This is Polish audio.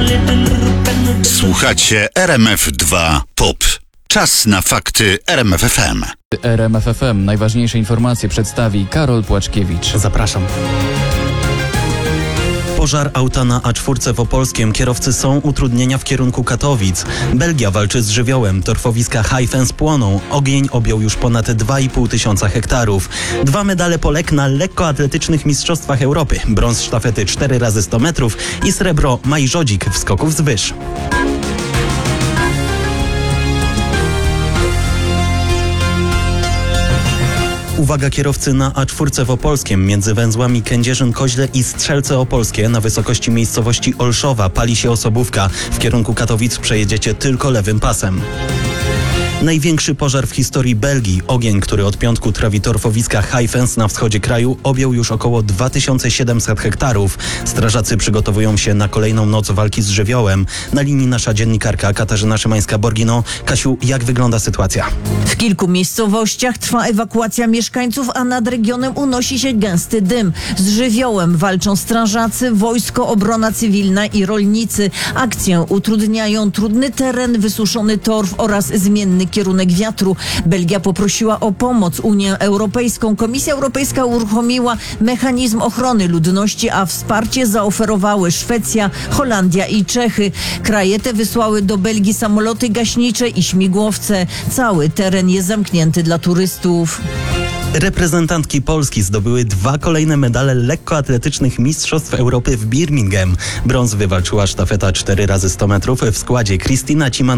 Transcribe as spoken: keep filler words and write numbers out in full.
Słuchacie R M F dwa Pop. Czas na fakty R M F F M. R M F F M. Najważniejsze informacje przedstawi Karol Płaczkiewicz. Zapraszam. Pożar auta na A cztery w Opolskiem. Kierowcy są utrudnienia w kierunku Katowic. Belgia walczy z żywiołem. Torfowiska Highfence płoną. Ogień objął już ponad dwa i pół tysiąca hektarów. Dwa medale Polek na lekkoatletycznych mistrzostwach Europy. Brąz sztafety cztery razy sto metrów i srebro Maj Żodzik w skoków z wyż. Uwaga kierowcy na A cztery w Opolskiem. Między węzłami Kędzierzyn-Koźle i Strzelce Opolskie na wysokości miejscowości Olszowa pali się osobówka. W kierunku Katowic przejedziecie tylko lewym pasem. Największy pożar w historii Belgii. Ogień, który od piątku trawi torfowiska Highfence na wschodzie kraju, objął już około dwa tysiące siedemset hektarów. Strażacy przygotowują się na kolejną noc walki z żywiołem. Na linii nasza dziennikarka Katarzyna Szymańska-Borgino. Kasiu, jak wygląda sytuacja? W kilku miejscowościach trwa ewakuacja mieszkańców, a nad regionem unosi się gęsty dym. Z żywiołem walczą strażacy, wojsko, obrona cywilna i rolnicy. Akcję utrudniają trudny teren, wysuszony torf oraz zmienny kierunek wiatru. Belgia poprosiła o pomoc Unię Europejską. Komisja Europejska uruchomiła mechanizm ochrony ludności, a wsparcie zaoferowały Szwecja, Holandia i Czechy. Kraje te wysłały do Belgii samoloty gaśnicze i śmigłowce. Cały teren jest zamknięty dla turystów. Reprezentantki Polski zdobyły dwa kolejne medale lekkoatletycznych Mistrzostw Europy w Birmingham. Brąz wywalczyła sztafeta cztery razy sto metrów w składzie Krystyna Ciman